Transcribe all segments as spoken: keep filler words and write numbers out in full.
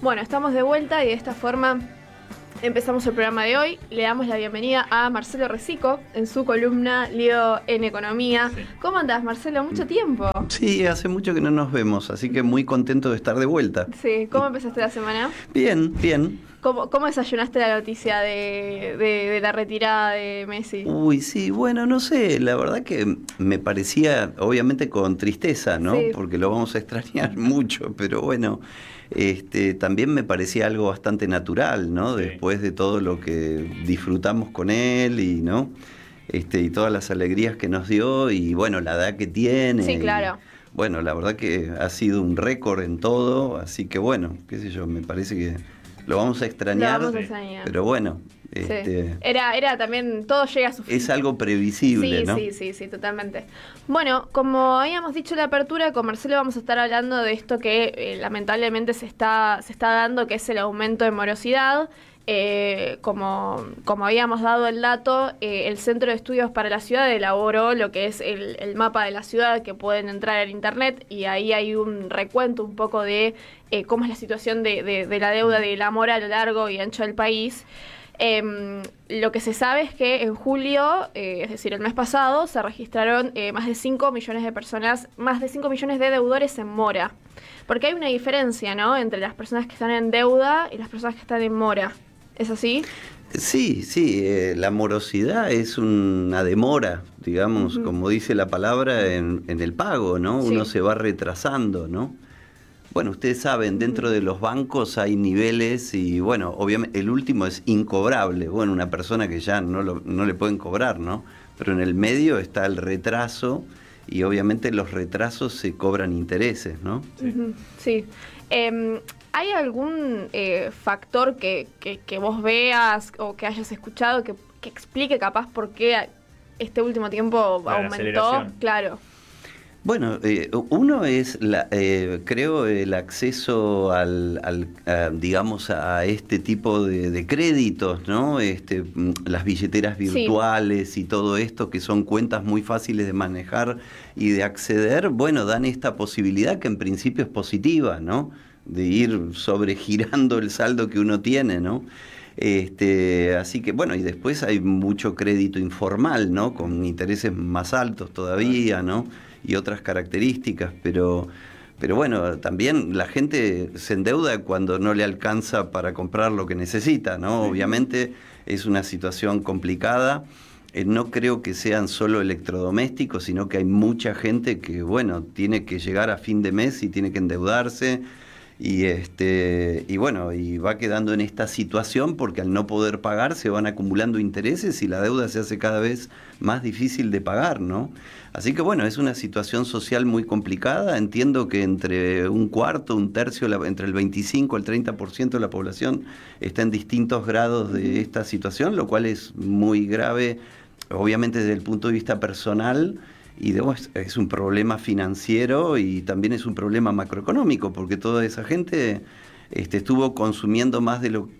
Bueno, estamos de vuelta y de esta forma empezamos el programa de hoy. Le damos la bienvenida a Marcelo Resico en su columna Lío en Economía. Sí. ¿Cómo andás, Marcelo? ¿Mucho tiempo? Sí, hace mucho que no nos vemos, así que muy contento de estar de vuelta. Sí, ¿cómo empezaste la semana? Bien, bien. ¿Cómo, cómo desayunaste la noticia de, de, de la retirada de Messi? Uy, sí, bueno, no sé, la verdad que me parecía, obviamente con tristeza, ¿no? Sí. Porque lo vamos a extrañar mucho, pero bueno, este, también me parecía algo bastante natural, ¿no? Sí. Después de todo lo que disfrutamos con él y, ¿no? Este, y todas las alegrías que nos dio y, bueno, la edad que tiene. Sí, claro. Y, bueno, la verdad que ha sido un récord en todo, así que, bueno, qué sé yo, me parece que lo vamos a extrañar, lo vamos a extrañar. Pero bueno, sí. este, era, era también, todo llega a su fin. Es algo previsible, sí, ¿no? Sí, sí, sí, totalmente. Bueno, como habíamos dicho en la apertura, con Marcelo vamos a estar hablando de esto que eh, lamentablemente se está, se está dando, que es el aumento de morosidad. Eh, como, como habíamos dado el dato, eh, el Centro de Estudios para la Ciudad elaboró lo que es el, el mapa de la ciudad, que pueden entrar en internet, y ahí hay un recuento un poco de eh, cómo es la situación de, de, de la deuda de la mora a lo largo y ancho del país. Eh, lo que se sabe es que en julio, eh, es decir, el mes pasado, se registraron eh, más de cinco millones de personas, más de cinco millones de deudores en mora. Porque hay una diferencia, ¿no?, entre las personas que están en deuda y las personas que están en mora. ¿Es así? Sí, sí, eh, la morosidad es una demora, digamos, uh-huh. como dice la palabra, en, en el pago, ¿no? Sí. Uno se va retrasando, ¿no? Bueno, ustedes saben, dentro de los bancos hay niveles y, bueno, obviamente el último es incobrable. Bueno, una persona que ya no, lo, no le pueden cobrar, ¿no? Pero en el medio está el retraso y, obviamente, los retrasos se cobran intereses, ¿no? Sí. Uh-huh. Sí. Eh, ¿Hay algún eh, factor que, que, que vos veas o que hayas escuchado que, que explique capaz por qué este último tiempo la aumentó? Claro. Bueno, eh, uno es, la, eh, creo, el acceso al, al a, digamos, a este tipo de, de créditos, ¿no? Este, las billeteras virtuales sí. y todo esto, que son cuentas muy fáciles de manejar y de acceder, bueno, dan esta posibilidad que en principio es positiva, ¿no? De ir sobregirando el saldo que uno tiene, ¿no? Este, así que, bueno, y después hay mucho crédito informal, ¿no? Con intereses más altos todavía, ¿no? Y otras características, pero, pero bueno, también la gente se endeuda cuando no le alcanza para comprar lo que necesita, ¿no? Sí. Obviamente es una situación complicada. Eh, no creo que sean solo electrodomésticos, sino que hay mucha gente que, bueno, tiene que llegar a fin de mes y tiene que endeudarse. Y este y bueno, y va quedando en esta situación porque al no poder pagar se van acumulando intereses y la deuda se hace cada vez más difícil de pagar, ¿no? Así que bueno, es una situación social muy complicada. Entiendo que entre un cuarto, un tercio, entre el veinticinco y el treinta por ciento de la población está en distintos grados de esta situación, lo cual es muy grave, obviamente desde el punto de vista personal. Y debo, es un problema financiero y también es un problema macroeconómico, porque toda esa gente este, estuvo consumiendo más de lo,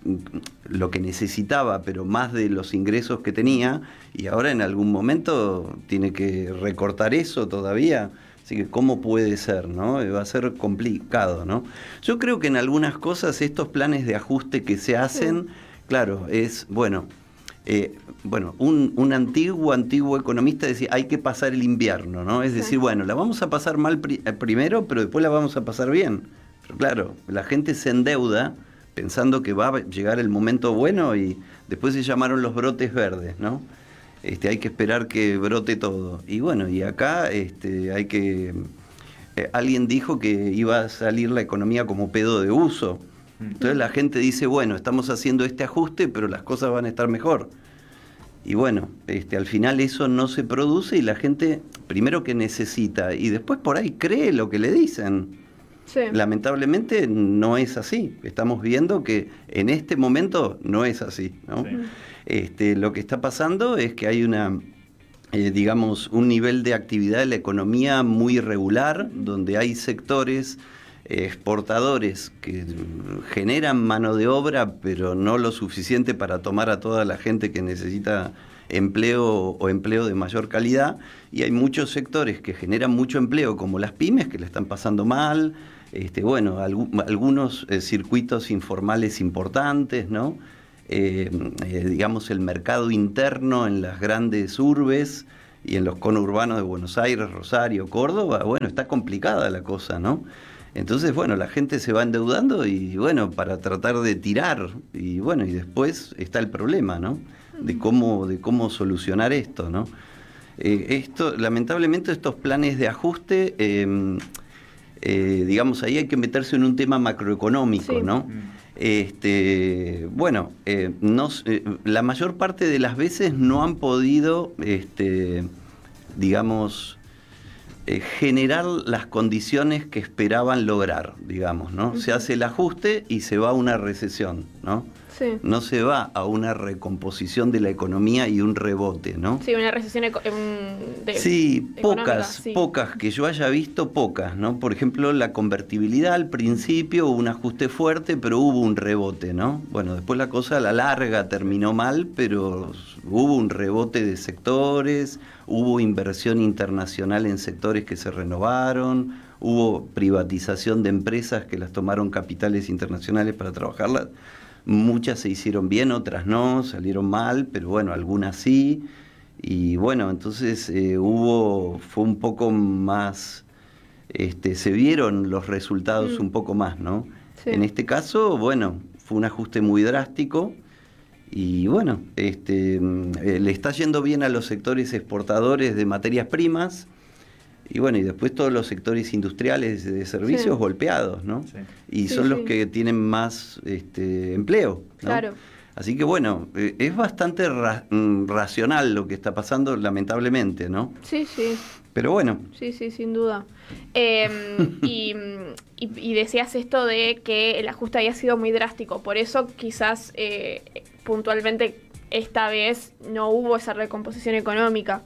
lo que necesitaba, pero más de los ingresos que tenía, y ahora en algún momento tiene que recortar eso todavía. Así que ¿cómo puede ser, no? Va a ser complicado, ¿no? Yo creo que en algunas cosas estos planes de ajuste que se hacen, sí. claro, es, bueno... Eh, bueno, un, un antiguo, antiguo economista decía, hay que pasar el invierno, ¿no? Es decir, bueno, la vamos a pasar mal pri- primero, pero después la vamos a pasar bien. Pero claro, la gente se endeuda pensando que va a llegar el momento bueno y después se llamaron los brotes verdes, ¿no? Este, hay que esperar que brote todo. Y bueno, y acá este, hay que... Eh, alguien dijo que iba a salir la economía como pedo de uso. Entonces la gente dice, bueno, estamos haciendo este ajuste, pero las cosas van a estar mejor. Y bueno, este, al final eso no se produce y la gente, primero que necesita, y después por ahí cree lo que le dicen. Sí. Lamentablemente no es así. Estamos viendo que en este momento no es así, ¿no? Sí. Este, lo que está pasando es que hay una... Eh, digamos, un nivel de actividad de la economía muy irregular, donde hay sectores exportadores que generan mano de obra, pero no lo suficiente para tomar a toda la gente que necesita empleo o empleo de mayor calidad, y hay muchos sectores que generan mucho empleo, como las pymes, que le están pasando mal, este, bueno, algu- algunos eh, circuitos informales importantes, ¿no? Eh, eh, digamos, el mercado interno en las grandes urbes y en los conurbanos de Buenos Aires, Rosario, Córdoba, bueno, está complicada la cosa, ¿no? Entonces, bueno, la gente se va endeudando y, bueno, para tratar de tirar, y bueno, y después está el problema, ¿no? De cómo, de cómo solucionar esto, ¿no? Eh, esto, lamentablemente, estos planes de ajuste, eh, eh, digamos, ahí hay que meterse en un tema macroeconómico, Sí. ¿no? Este, bueno, eh, no, eh, la mayor parte de las veces no han podido, este, digamos, eh, generar las condiciones que esperaban lograr, digamos, ¿no? Uh-huh. Se hace el ajuste y se va a una recesión, ¿no? Sí. No se va a una recomposición de la economía y un rebote, ¿no? Sí, una recesión eco- un, de, sí, pocas, sí. pocas que yo haya visto, pocas, ¿no? Por ejemplo, la convertibilidad al principio hubo un ajuste fuerte, pero hubo un rebote, ¿no? Bueno, después la cosa a la larga terminó mal, pero hubo un rebote de sectores, hubo inversión internacional en sectores que se renovaron, hubo privatización de empresas que las tomaron capitales internacionales para trabajarlas. Muchas se hicieron bien, otras no, salieron mal, pero bueno, algunas sí. Y bueno, entonces eh, hubo, fue un poco más, este, se vieron los resultados mm. un poco más, ¿no? Sí. En este caso, bueno, fue un ajuste muy drástico y bueno, este, eh, le está yendo bien a los sectores exportadores de materias primas. Y bueno, y después todos los sectores industriales de servicios sí. golpeados, ¿no? Sí. Y son sí, los sí. que tienen más este, empleo, ¿no? Claro. Así que bueno, eh, es bastante ra racional lo que está pasando, lamentablemente, ¿no? Sí, sí. Pero bueno. Sí, sí, sin duda. Eh, y, y, y decías esto de que el ajuste había sido muy drástico, por eso quizás eh, puntualmente esta vez no hubo esa recomposición económica.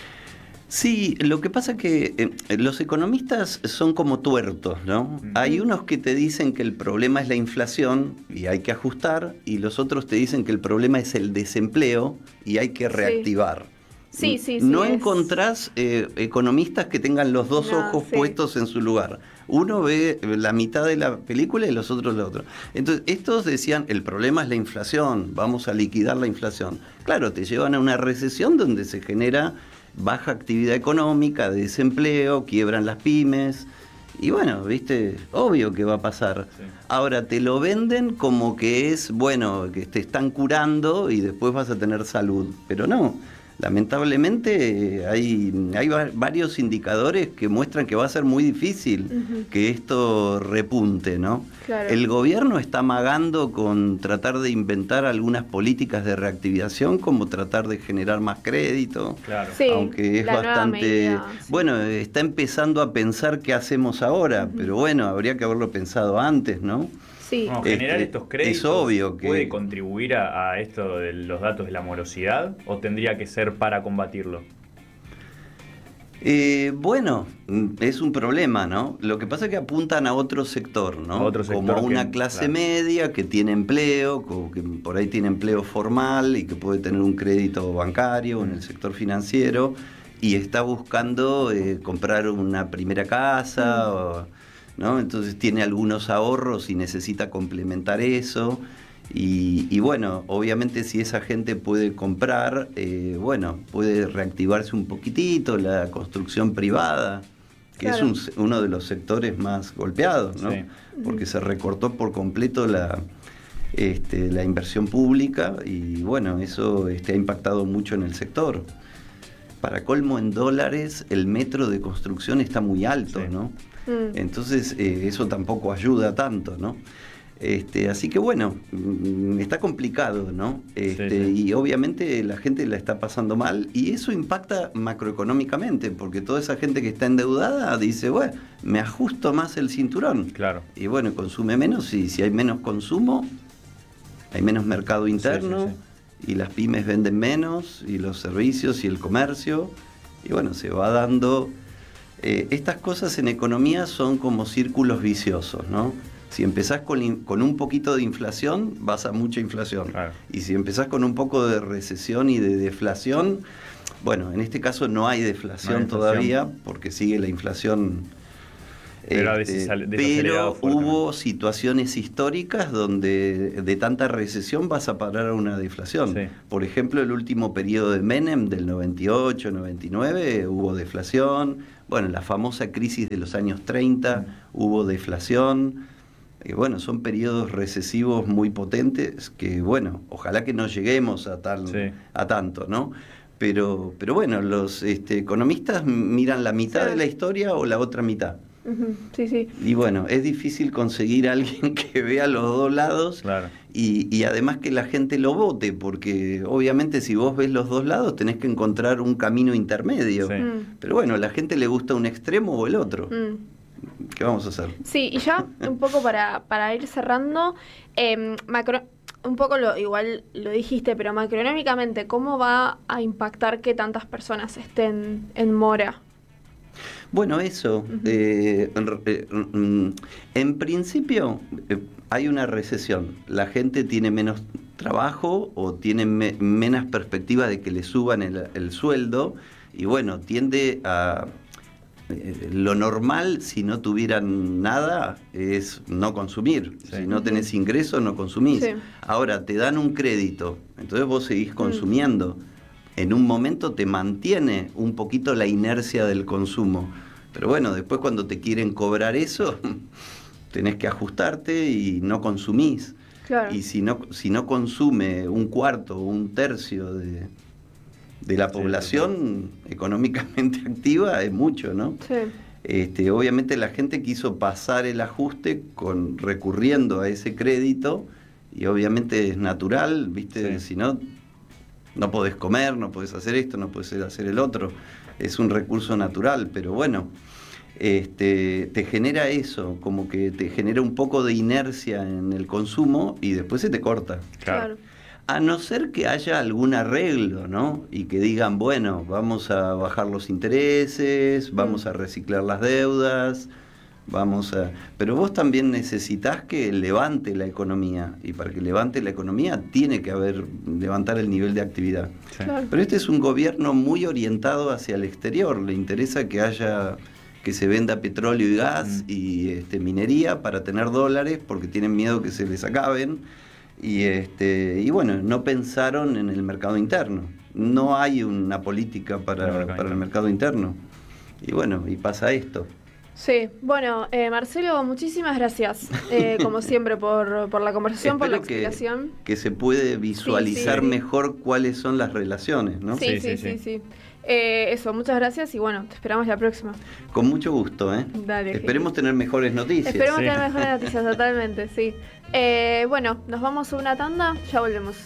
Sí, lo que pasa es que eh, los economistas son como tuertos, ¿no? Uh-huh. Hay unos que te dicen que el problema es la inflación y hay que ajustar, y los otros te dicen que el problema es el desempleo y hay que reactivar. Sí, sí, sí. No sí, encontrás eh, economistas que tengan los dos no, ojos sí. puestos en su lugar. Uno ve la mitad de la película y los otros la otra. Entonces, estos decían, el problema es la inflación, vamos a liquidar la inflación. Claro, te llevan a una recesión donde se genera baja actividad económica, desempleo, quiebran las pymes, y bueno, viste, obvio que va a pasar. Sí. Ahora te lo venden como que es, bueno, que te están curando y después vas a tener salud, pero no. Lamentablemente hay, hay varios indicadores que muestran que va a ser muy difícil uh-huh. que esto repunte, ¿no? Claro. El gobierno está amagando con tratar de inventar algunas políticas de reactivación, como tratar de generar más crédito, claro. sí, aunque es bastante... Medida, sí. Bueno, está empezando a pensar qué hacemos ahora, uh-huh. pero bueno, habría que haberlo pensado antes, ¿no? Sí. No, generar este, estos créditos es obvio que... ¿puede contribuir a, a esto de los datos de la morosidad o tendría que ser para combatirlo? Eh, bueno, es un problema, ¿no? Lo que pasa es que apuntan a otro sector, ¿no? Otro sector como a una que, clase claro. media que tiene empleo, que por ahí tiene empleo formal y que puede tener un crédito bancario en el sector financiero y está buscando eh, comprar una primera casa, o, ¿no? Entonces tiene algunos ahorros y necesita complementar eso. Y, y bueno, obviamente si esa gente puede comprar, eh, bueno, puede reactivarse un poquitito la construcción privada, que claro. es un, uno de los sectores más golpeados, ¿no? Sí. Porque se recortó por completo la, este, la inversión pública y bueno, eso este, ha impactado mucho en el sector. Para colmo, en dólares el metro de construcción está muy alto, sí. ¿no? Mm. Entonces eh, eso tampoco ayuda tanto, ¿no? Este, así que bueno, está complicado, ¿no? Este, sí, sí. Y obviamente la gente la está pasando mal y eso impacta macroeconómicamente, porque toda esa gente que está endeudada dice, bueno, me ajusto más el cinturón. Claro. Y bueno, consume menos y si hay menos consumo, hay menos mercado interno sí, sí, sí. y las pymes venden menos y los servicios y el comercio y bueno, se va dando... Eh, estas cosas en economía son como círculos viciosos, ¿no? Si empezás con, con un poquito de inflación, vas a mucha inflación. Claro. Y si empezás con un poco de recesión y de deflación, bueno, en este caso no hay deflación, no hay deflación. todavía, porque sigue la inflación Pero a veces Este, sale desacelerado pero fuertemente. hubo situaciones históricas donde de tanta recesión vas a parar a una deflación. Sí. Por ejemplo, el último periodo de Menem, del noventa y ocho, noventa y nueve, hubo deflación. Bueno, la famosa crisis de los años treinta, Mm. hubo deflación. Y bueno, son periodos recesivos muy potentes que, bueno, ojalá que no lleguemos a, tal, Sí. a tanto, ¿no? Pero, pero bueno, los este, economistas miran la mitad Sí. de la historia o la otra mitad. Ujú, sí, sí. Y bueno, es difícil conseguir a alguien que vea los dos lados Claro. y, y además que la gente lo vote, porque obviamente si vos ves los dos lados tenés que encontrar un camino intermedio. Sí. Mm, Pero bueno, a la gente le gusta un extremo o el otro. mm. ¿Qué vamos a hacer? Sí, y ya un poco para, para ir cerrando, eh, macro, un poco lo igual lo dijiste, pero macroeconómicamente, ¿cómo va a impactar que tantas personas estén en mora? Bueno, eso. eh, en, eh, mm, en principio eh, hay una recesión. La gente tiene menos trabajo o tiene me- menos perspectiva de que le suban el, el sueldo y bueno, tiende a... eh, lo normal, si no tuvieran nada, es no consumir. Sí. Si no tenés ingresos, no consumís. Sí. Ahora, te dan un crédito, entonces vos seguís consumiendo. En un momento te mantiene un poquito la inercia del consumo. Pero bueno, después cuando te quieren cobrar eso, tenés que ajustarte y no consumís. Claro. Y si no, si no consume un cuarto o un tercio de, de la Sí, población económicamente activa, es mucho, ¿no? Sí. Este, obviamente la gente quiso pasar el ajuste con recurriendo a ese crédito y obviamente es natural, ¿viste? Sí. Si no, no podés comer, no podés hacer esto, no podés hacer el otro. Es un recurso natural, pero bueno, este, te genera eso, como que te genera un poco de inercia en el consumo y después se te corta. Claro. A no ser que haya algún arreglo, ¿no? Y que digan, bueno, vamos a bajar los intereses, vamos Mm. a reciclar las deudas, vamos a... Pero vos también necesitas que levante la economía, y para que levante la economía tiene que haber, levantar el nivel de actividad. Sí. Claro. Pero este es un gobierno muy orientado hacia el exterior, le interesa que haya... que se venda petróleo y gas Mm. y este, minería para tener dólares porque tienen miedo que se les acaben. Y, este, y bueno, no pensaron en el mercado interno. No hay una política para, El mercado para el interno. mercado interno. Y bueno, y pasa esto. Sí, bueno, eh, Marcelo, muchísimas gracias, eh, como siempre, por, por la conversación, por la Espero que, explicación. que se puede visualizar Sí, sí. mejor cuáles son las relaciones, ¿no? Sí, sí, Sí, sí, sí, sí. Eh, eso, muchas gracias y bueno, te esperamos la próxima. Con mucho gusto, ¿eh? Dale, Esperemos tener mejores noticias. Esperemos Sí. tener mejores noticias, totalmente, sí. Eh, bueno, nos vamos a una tanda, ya volvemos.